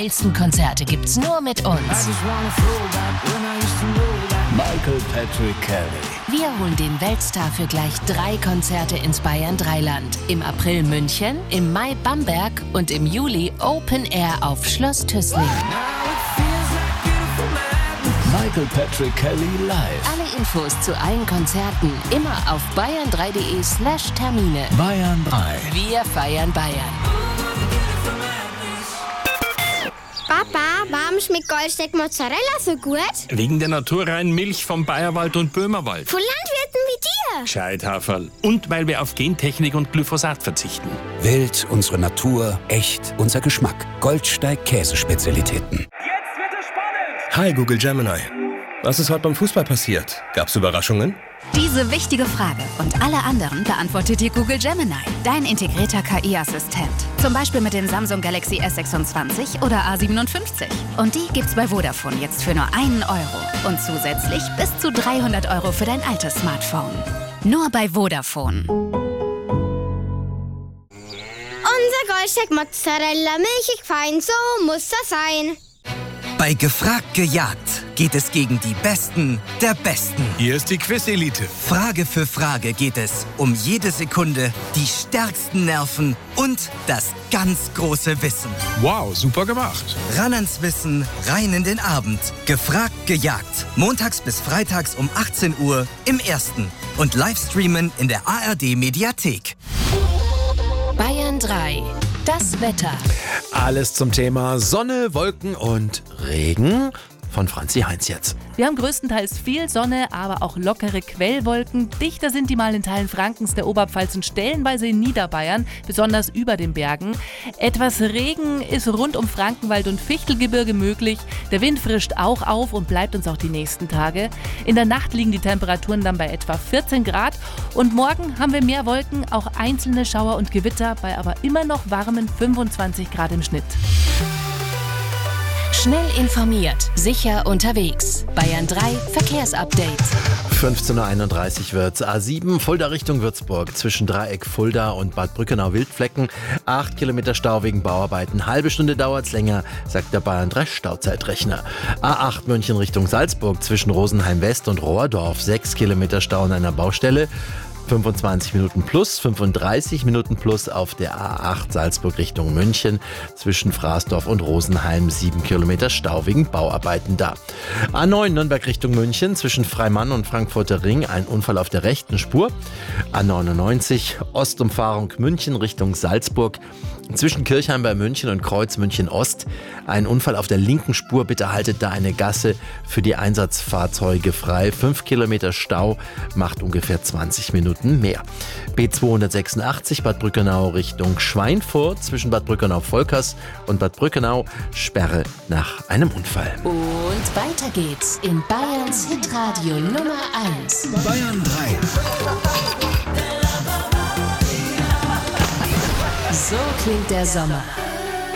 geilsten Konzerte gibt's nur mit uns. Michael Patrick Kelly. Wir holen den Weltstar für gleich 3 Konzerte ins Bayern Dreiland. Im April München, im Mai Bamberg und im Juli Open Air auf Schloss Tüßling. Michael Patrick Kelly live. Alle Infos zu allen Konzerten immer auf bayern3.de/Termine. Bayern 3. Wir feiern Bayern. Papa, warum schmeckt Goldsteak Mozzarella so gut? Wegen der naturreinen Milch vom Bayerwald und Böhmerwald. Von Landwirten wie dir. Gescheithaferl. Und weil wir auf Gentechnik und Glyphosat verzichten. Wild, unsere Natur, echt, unser Geschmack. Goldsteig Käsespezialitäten. Jetzt wird es spannend! Hi Google Gemini. Was ist heute beim Fußball passiert? Gab's Überraschungen? Diese wichtige Frage und alle anderen beantwortet dir Google Gemini, dein integrierter KI-Assistent. Zum Beispiel mit dem Samsung Galaxy S26 oder A57. Und die gibt's bei Vodafone jetzt für nur €1. Und zusätzlich bis zu 300 € für dein altes Smartphone. Nur bei Vodafone. Unser Goldsteak Mozzarella, milchig fein, so muss das sein. Bei Gefragt gejagt geht es gegen die Besten der Besten. Hier ist die Quiz-Elite. Frage für Frage geht es um jede Sekunde, die stärksten Nerven und das ganz große Wissen. Wow, super gemacht. Ran ans Wissen, rein in den Abend. Gefragt gejagt. Montags bis freitags um 18 Uhr im Ersten. Und Livestreamen in der ARD-Mediathek. Bayern 3. Das Wetter. Alles zum Thema Sonne, Wolken und Regen von Franzi Heinz jetzt. Wir haben größtenteils viel Sonne, aber auch lockere Quellwolken. Dichter sind die mal in Teilen Frankens, der Oberpfalz und stellenweise in Niederbayern, besonders über den Bergen. Etwas Regen ist rund um Frankenwald und Fichtelgebirge möglich. Der Wind frischt auch auf und bleibt uns auch die nächsten Tage. In der Nacht liegen die Temperaturen dann bei etwa 14 Grad. Und morgen haben wir mehr Wolken, auch einzelne Schauer und Gewitter, bei aber immer noch warmen 25 Grad im Schnitt. Schnell informiert, sicher unterwegs. Bayern 3 Verkehrsupdate. 15:31 Uhr wird's. A7 Fulda Richtung Würzburg zwischen Dreieck Fulda und Bad Brückenau-Wildflecken. 8 Kilometer Stau wegen Bauarbeiten. Halbe Stunde dauert's länger, sagt der Bayern 3 Stauzeitrechner. A8 München Richtung Salzburg zwischen Rosenheim West und Rohrdorf. 6 Kilometer Stau an einer Baustelle. 25 Minuten plus, 35 Minuten plus auf der A8 Salzburg Richtung München zwischen Fraßdorf und Rosenheim. 7 Kilometer Stau wegen Bauarbeiten da. A9 Nürnberg Richtung München zwischen Freimann und Frankfurter Ring. Ein Unfall auf der rechten Spur. A99 Ostumfahrung München Richtung Salzburg. Zwischen Kirchheim bei München und Kreuz München Ost. Ein Unfall auf der linken Spur. Bitte haltet da eine Gasse für die Einsatzfahrzeuge frei. 5 Kilometer Stau macht ungefähr 20 Minuten mehr. B286 Bad Brückenau Richtung Schweinfurt zwischen Bad Brückenau-Volkers und Bad Brückenau. Sperre nach einem Unfall. Und weiter geht's in Bayerns Hitradio Nummer 1. Bayern 3. So klingt der Sommer.